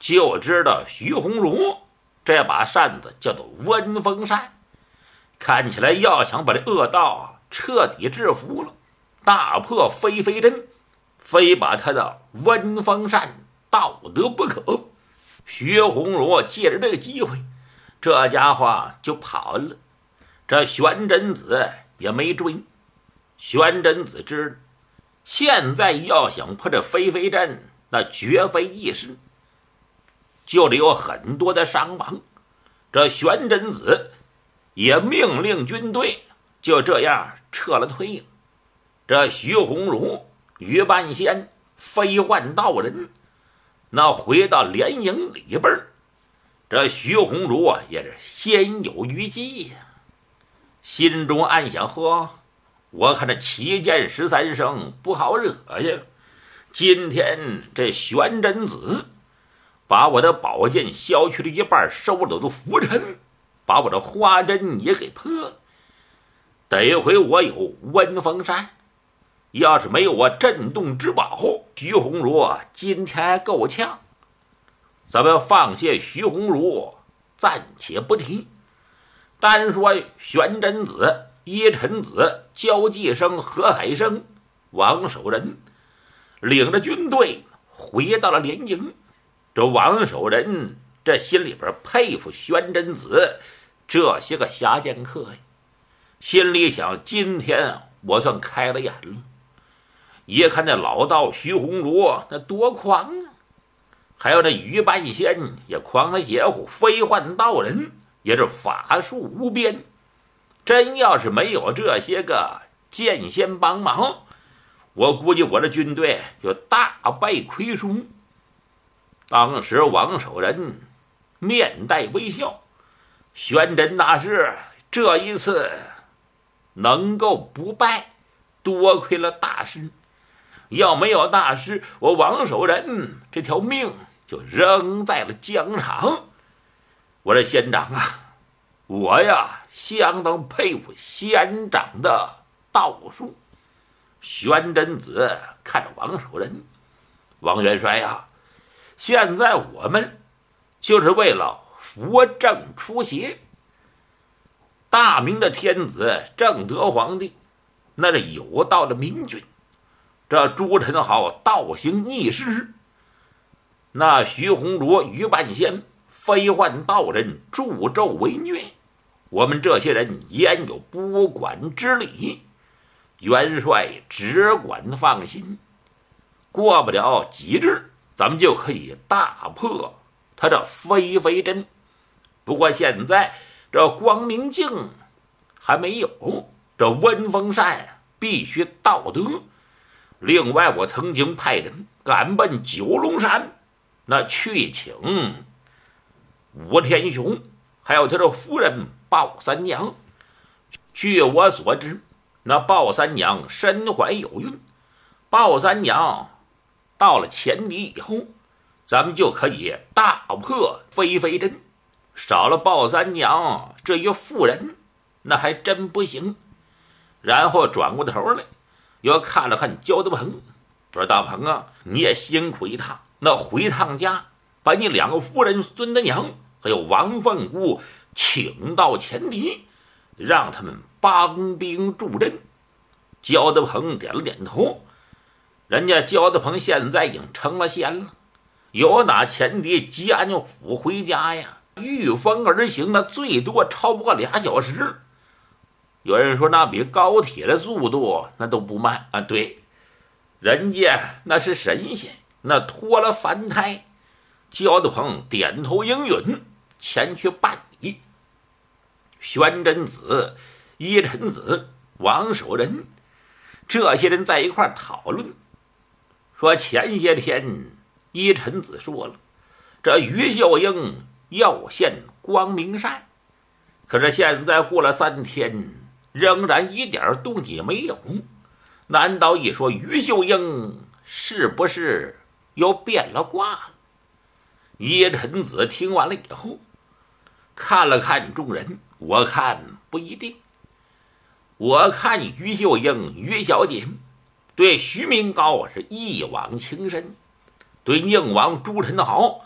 就知道徐鸿儒这把扇子叫做温风扇，看起来要想把这恶道彻底制服了，大破飞飞针，非把他的温风扇道得不可。徐鸿儒借着这个机会，这家伙就跑了。这玄真子也没追。玄真子知道，现在要想破这飞飞阵，那绝非易事，就得有很多的伤亡。这玄真子也命令军队就这样撤了退。这徐鸿儒、于半仙、飞幻道人那回到连营里边，这徐鸿儒也是心有余悸呀，心中暗想：呵，我看这7剑13声不好惹呀！今天这玄真子把我的宝剑削去了一半，收了我的浮尘，把我的花针也给破了。得亏我有温风扇，要是没有我震动之宝，徐鸿儒今天还够呛。咱们放下徐鸿儒，暂且不提，单说玄真子、依陈子、焦继生、何海生、王守仁领着军队回到了连营。这王守仁这心里边佩服玄真子这些个侠剑客呀，心里想：今天我算开了眼了。一看那老道徐鸿儒那多狂啊，还有那于半仙也狂了邪乎，飞幻道人也是法术无边。真要是没有这些个剑仙帮忙，我估计我的军队就大败亏输。当时王守仁面带微笑，玄真大师这一次能够不败，多亏了大师。要没有大师，我王守仁这条命就扔在了疆场。我说仙长啊，我呀相当佩服仙长的道术。玄真子看着王守仁：王元帅呀，现在我们就是为了扶正出邪。大明的天子正德皇帝那是有道的明君，这朱宸濠倒行逆施，那徐鸿儒、于半仙、飞幻道人助纣为虐，我们这些人焉有不管之理？元帅只管放心，过不了几日，咱们就可以大破他这飞飞针。不过现在这光明镜还没有，这温风扇必须道得。另外我曾经派人赶奔九龙山，那去请武天雄还有他的夫人鲍三娘。据我所知，那鲍三娘身怀有孕，鲍三娘到了前敌以后，咱们就可以大破飞飞针。少了鲍三娘这一妇人，那还真不行。然后转过头来又看了看焦德鹏，说：大鹏啊，你也辛苦一趟，那回趟家把你2个夫人孙德娘还有王凤姑请到前敌，让他们帮兵助阵。焦德鹏点了点头，人家焦德鹏现在已经成了仙了，有打前敌吉安府回家呀，御风而行，那最多超不过2小时。有人说那比高铁的速度那都不慢啊，对，人家那是神仙，那脱了凡胎。焦德鹏点头应允，前去办理。玄真子、依陈子、王守仁这些人在一块讨论，说前些天依陈子说了，这于秀英要献光明扇，可是现在过了3天，仍然一点动静也没有。难道一说于秀英是不是又变了卦了？依陈子听完了以后，看了看众人，我看不一定。我看于秀英于小姐对徐明高是一往情深，对宁王朱宸濠